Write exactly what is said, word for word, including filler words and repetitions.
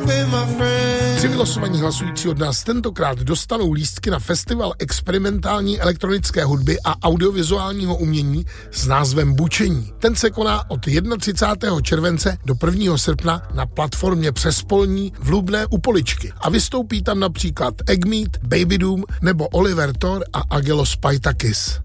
Tři vylosovaní hlasující od nás tentokrát dostanou lístky na festival experimentální elektronické hudby a audiovizuálního umění s názvem Bučení. Ten se koná od třicátého prvního července do prvního srpna na platformě Přespolní v Lubné u Poličky. A vystoupí tam například Eggmeat, Baby Doom nebo Oliver Thor a Agelos Paitakis.